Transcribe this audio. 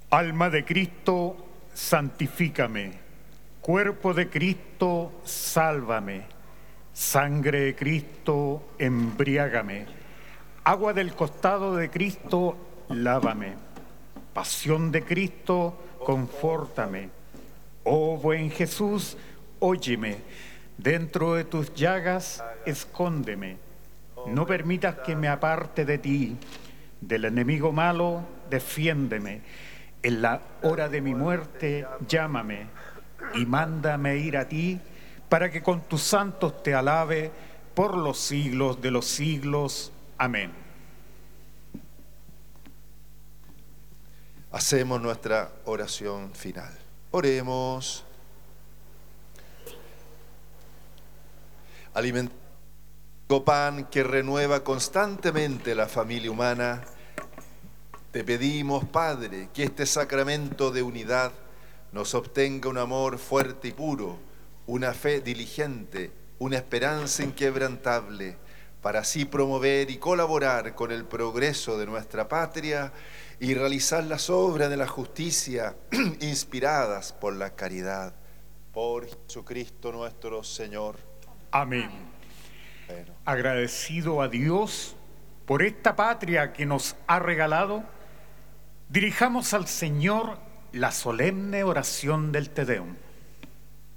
Alma de Cristo, santifícame. Cuerpo de Cristo, sálvame. Sangre de Cristo, embriágame. Agua del costado de Cristo, lávame. Pasión de Cristo, confórtame. Oh buen Jesús, óyeme. Dentro de tus llagas, escóndeme. No permitas que me aparte de ti. Del enemigo malo, defiéndeme. En la hora de mi muerte, llámame y mándame ir a ti para que con tus santos te alabe por los siglos de los siglos. Amén. Hacemos nuestra oración final. Oremos. Alimentando pan que renueva constantemente la familia humana, te pedimos, Padre, que este sacramento de unidad nos obtenga un amor fuerte y puro, una fe diligente, una esperanza inquebrantable, para así promover y colaborar con el progreso de nuestra patria y realizar las obras de la justicia inspiradas por la caridad. Por Jesucristo nuestro Señor. Amén. Bueno. Agradecido a Dios por esta patria que nos ha regalado, dirijamos al Señor la solemne oración del Te Deum.